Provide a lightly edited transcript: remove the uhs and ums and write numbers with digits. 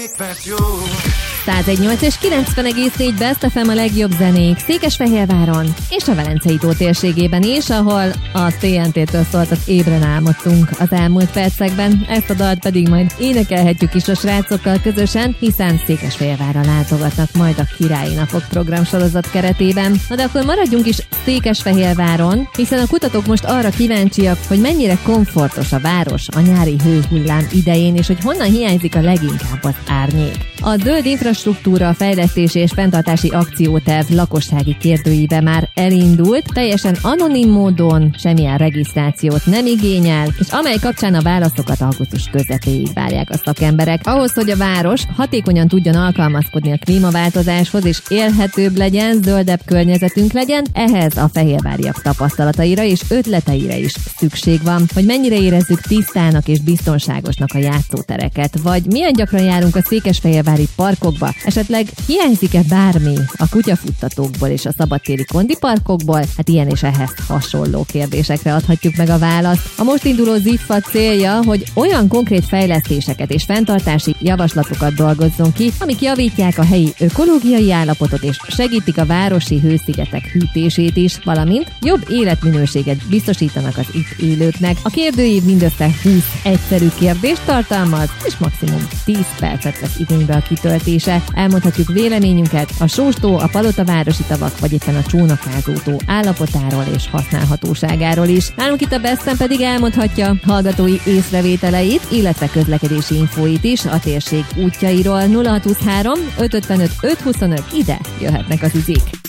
101.8 és 90,4 Best FM a legjobb zenék Székesfehérváron és a Velencei tó térségében is, ahol a TNT-től szólt az Ébren álmodtunk az elmúlt percekben. Ezt a dalt pedig majd énekelhetjük is a srácokkal közösen, hiszen Székesfehérvárra látogatnak majd a Királyi Napok programsorozat keretében. Na de akkor maradjunk is Székesfehérváron, hiszen a kutatók most arra kíváncsiak, hogy mennyire komfortos a város a nyári hőhullám idején, és hogy honnan hiányzik a leginkább az árnyék. A zöld infrastruktúra fejlesztési és fenntartási akcióterv lakossági kérdőíve már elindult, teljesen anonim módon, semmilyen regisztrációt nem igényel, és amely kapcsán a válaszokat augusztus közepéig várják a szakemberek. Ahhoz, hogy a város hatékonyan tudjon alkalmazkodni a klímaváltozáshoz, és élhetőbb legyen, zöldebb környezetünk legyen, ehhez a fehérváriak tapasztalataira és ötleteire is szükség van, hogy mennyire érezzük tisztának és biztonságosnak a játszótereket, vagy milyen gyakran járunk a székesfehérvári parkokba, esetleg hiányzik-e bármi a kutyafuttatókból és a szabadtéri kondiparkokból? Hát ilyen és ehhez hasonló kérdésekre adhatjuk meg a választ. A most induló ZIFFA célja, hogy olyan konkrét fejlesztéseket és fenntartási javaslatokat dolgozzon ki, amik javítják a helyi ökológiai állapotot és segítik a városi hőszigetek hűtését is, valamint jobb életminőséget biztosítanak az itt élőknek. A kérdőív mindössze 20 egyszerű kérdést tartalmaz, és maximum 10 percet vesz igénybe a kitöltése. Elmondhatjuk véleményünket a Sóstó, a Palotavárosi tavak, vagy éppen a Csónakázótó állapotáról és használhatóságáról is. Nálunk itt a Besten pedig elmondhatja hallgatói észrevételeit, illetve közlekedési infóit is a térség útjairól. 0623 555 525, ide jöhetnek az üzik.